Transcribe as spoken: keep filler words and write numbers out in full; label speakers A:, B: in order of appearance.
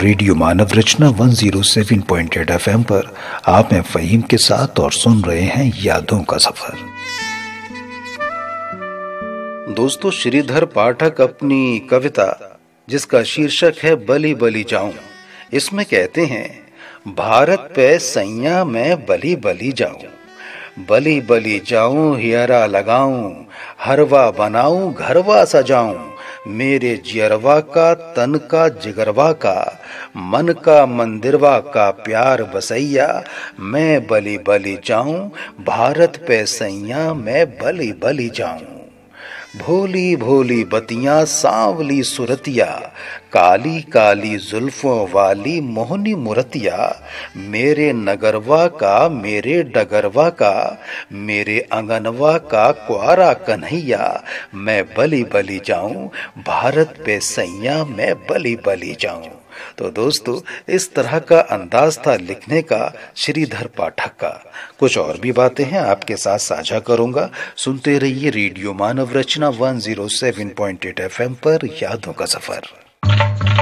A: Radio मानव रचना एक सौ सात पॉइंट आठ एफएम पर आप हैं फहीम के साथ और सुन रहे हैं यादों का सफर।
B: दोस्तों, श्रीधर पाठक अपनी कविता जिसका शीर्षक है बली बली जाऊं, इसमें कहते हैं, भारत पे सैया मैं बली बली जाऊं, बली बली जाऊं हियरा लगाऊं, हरवा बनाऊं घरवा सजाऊं, मेरे जियरवा का तन का जिगरवा का, मन का मंदिरवा का प्यार बसैया, मैं बली बली जाऊं, भारत पे सैया मैं बली बली जाऊं। भोली भोली बतियां सांवली सुरतिया, काली काली जुल्फों वाली मोहनी मुरतिया, मेरे नगरवा का मेरे डगरवा का, मेरे अंगनवा का क्वारा कन्हैया, मैं बली बली जाऊं, भारत पे सैया मैं बली बली जाऊं। तो दोस्तों, इस तरह का अंदाज था लिखने का श्रीधर पाठक का। कुछ और भी बातें हैं आपके साथ साझा करूंगा। सुनते रहिए रेडियो मानव रचना एक सौ सात पॉइंट आठ एफएम पर यादों का सफर।